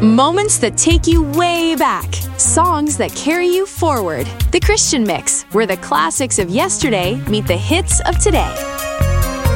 Moments that take you way back. Songs that carry you forward. The Christian Mix, where the classics of yesterday meet the hits of today.